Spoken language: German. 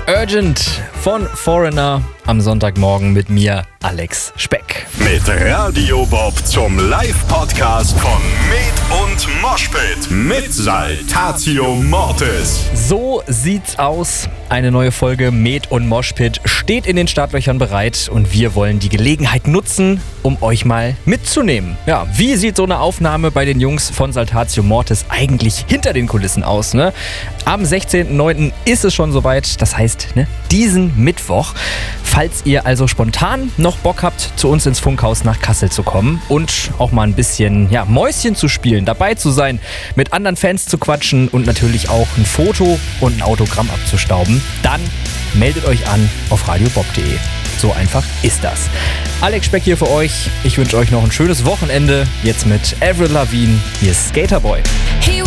Urgent von Foreigner am Sonntagmorgen mit mir, Alex Speck. Mit Radio Bob zum Live-Podcast von Med und Moshpit mit Saltatio Mortis. So sieht's aus. Eine neue Folge Med und Moshpit steht in den Startlöchern bereit und wir wollen die Gelegenheit nutzen, um euch mal mitzunehmen. Ja, wie sieht so eine Aufnahme bei den Jungs von Saltatio Mortis eigentlich hinter den Kulissen aus, ne? Am 16.09. ist es schon soweit, das heißt, diesen Mittwoch. Falls ihr also spontan noch Bock habt, zu uns ins Funkhaus nach Kassel zu kommen und auch mal ein bisschen Mäuschen zu spielen, dabei zu sein, mit anderen Fans zu quatschen und natürlich auch ein Foto und ein Autogramm abzustauben, dann meldet euch an auf radiobob.de. So einfach ist das. Alex Speck hier für euch. Ich wünsche euch noch ein schönes Wochenende. Jetzt mit Avril Lavigne. Hier ist Skaterboy. He